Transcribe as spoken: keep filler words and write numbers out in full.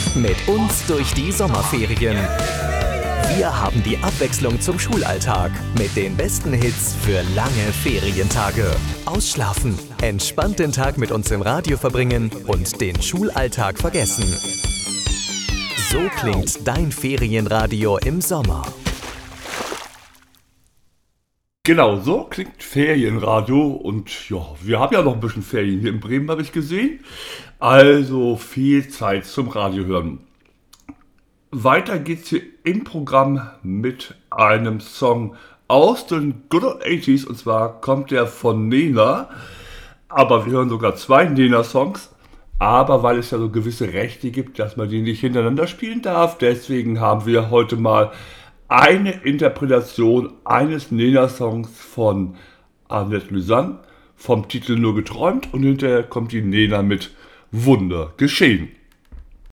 Mit uns durch die Sommerferien. Wir haben die Abwechslung zum Schulalltag mit den besten Hits für lange Ferientage. Ausschlafen, entspannt den Tag mit uns im Radio verbringen und den Schulalltag vergessen. So klingt dein Ferienradio im Sommer. Genau, so klingt Ferienradio und ja, wir haben ja noch ein bisschen Ferien hier in Bremen, habe ich gesehen. Also viel Zeit zum Radio hören. Weiter geht's hier im Programm mit einem Song aus den Good Old achtziger und zwar kommt der von Nena. Aber wir hören sogar zwei Nena-Songs. Aber weil es ja so gewisse Rechte gibt, dass man die nicht hintereinander spielen darf, deswegen haben wir heute mal eine Interpretation eines Nena-Songs von Annette Lysanne vom Titel Nur geträumt und hinterher kommt die Nena mit Wunder geschehen.